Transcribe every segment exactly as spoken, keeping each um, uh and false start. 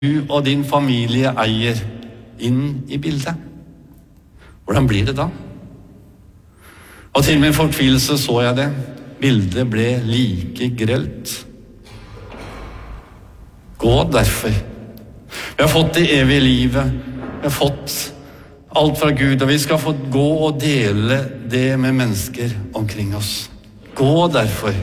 du og din familie eier inn i bildet. Hvordan blir det da? Og til min fortvilelse så jeg det. Bildet ble like grelt. Gå derfor. Vi har fått det evige livet. Vi har fått alt fra Gud, og vi skal få gå og dele det med mennesker omkring oss. Gå derfor.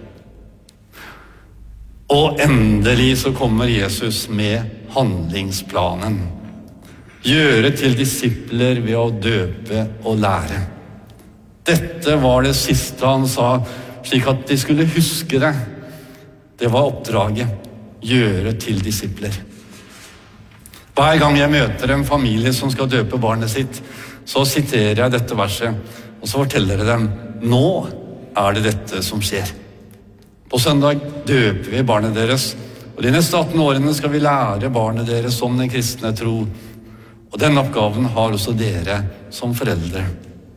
Og endelig så kommer Jesus med handlingsplanen. Gjøre til disipler ved å døpe og lære. Dette var det siste han sa, slik at de skulle huske det. Det var oppdraget. Gjøre til disipler. Hver gang jeg møter en familie som skal døpe barnet sitt, så siterer jeg dette verset, og så forteller jeg dem, nå er det dette som skjer. På søndag døper vi barnet deres, og de neste atten årene skal vi lære barnet deres om den kristne tro. Og den oppgaven har også dere som foreldre.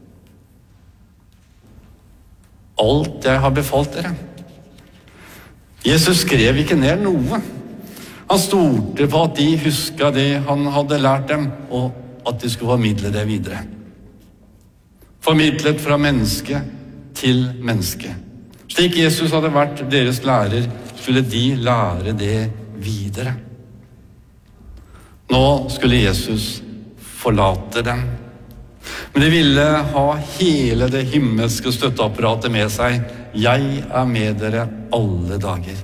Alt jeg har befalt dere. Jesus skrev ikke ned noe. Han stolte på at de husket det han hadde lært dem, og at de skulle formidle det videre. Formidlet fra menneske til menneske. Slik Jesus hadde vært deres lærer, skulle de lære det videre. Nå skulle Jesus forlate dem. Men de ville ha hele det himmelske støtteapparatet med seg. Jeg er med dere alle dager.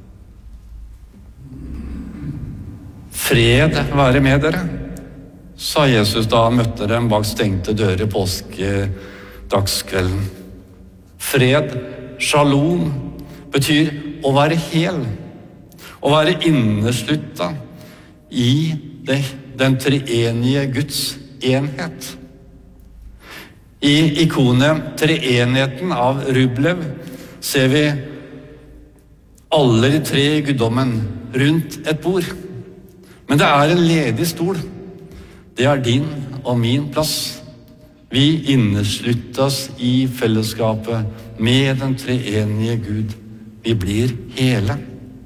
Fred være med dere, sa Jesus da han møtte dem bak stengte dører påskedagskvelden. Fred, shalom, betyr å være hel, å være innesluttet i det, den treenige Guds enhet. I ikonet Treenigheten av Rublev ser vi alle de tre i guddommen rundt et bord. Men det er en ledig stol. Det er din og min plass. Vi innesluttes i fellesskapet med den treenige Gud. Vi blir hele.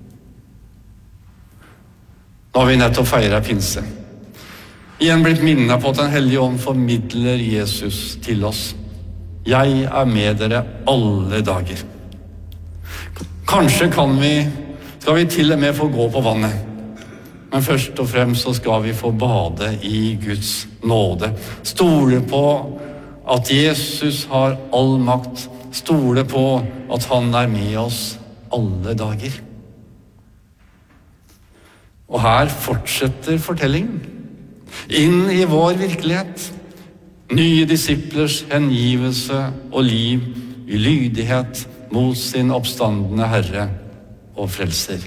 Nå har vi nettopp feiret pinse. Igjen blitt minnet på at den hellige ånd formidler Jesus til oss. Jeg er med dere alle dager. Kanskje kan vi, skal vi til og med få gå på vannet. Men først og fremst så skal vi få bade i Guds nåde. Stole på at Jesus har all makt. Stole på at han er med oss alle dager. Og her fortsetter fortellingen. Inn i vår virkelighet. Nye disiplers hengivelse og liv i lydighet mot sin oppstandende Herre og Frelser.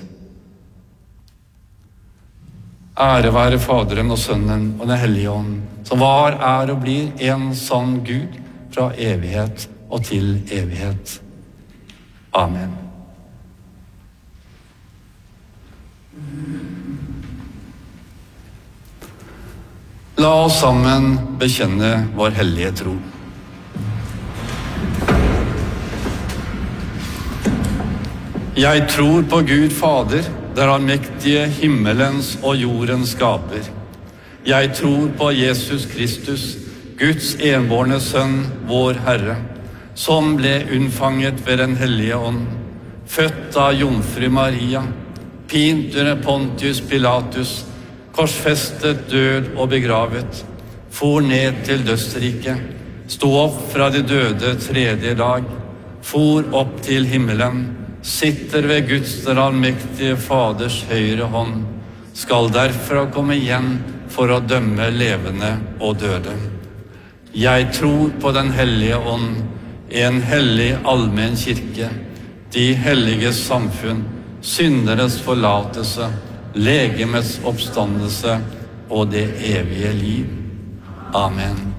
Ære være Faderen og Sønnen og den hellige ånd, som var, er og blir en sann Gud fra evighet og til evighet. Amen. La oss sammen bekjenne vår hellige tro. Jeg tror på Gud Fader, der han mektige himmelens og jordens skaper. Jeg tror på Jesus Kristus, Guds enbårne sønn, vår Herre, som ble unnfanget ved den hellige ånd, født av jomfru Maria, pint under Pontius Pilatus, korsfestet, død og begravet, for ned til dødsriket, sto opp fra de døde tredje dag, for opp til himmelen, sitter ved Guds der allmektige Faders høyre hånd, skal derfra komme igjen for å dømme levende og døde. Jeg tror på den hellige ånd, en hellig allmenn kirke, de helliges samfunn, synderes forlatelse, legemets oppstandelse og det evige liv. Amen.